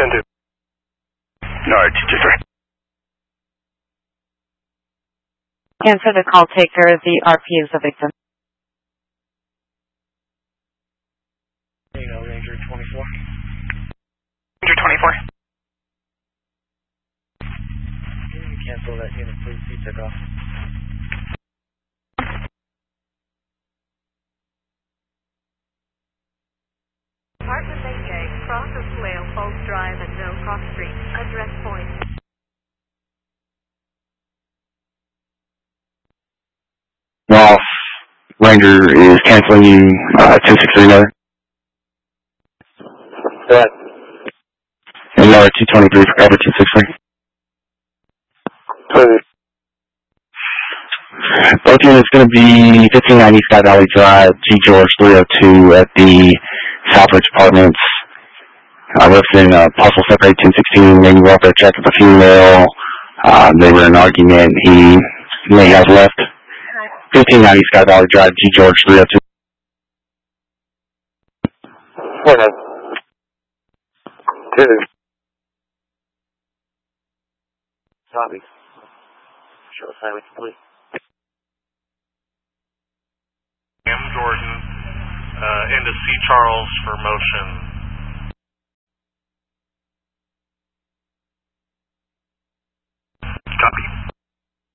10-2. Alright, 223. Answer the call, take care of the RP of the victim. Ranger 24. Ranger 24. Cancel that unit, please. He took off. Apartment 8A, cross of Swale, Falls Drive, and No Cross Street. Address point. Off. Ranger is canceling you, 1063 there. Go ahead. And 223 for cover, 263. Both units going to be 1590 Sky Valley Drive, G. George 302 at the Southridge Apartments. Listen, possible separate 1016, maybe welfare check of a female. They were in an argument. He may have left. 1590 Sky Valley Drive, G. George 302. Go ahead. 2. Copy. Show silence, please. M. Jordan into C. Charles for motion.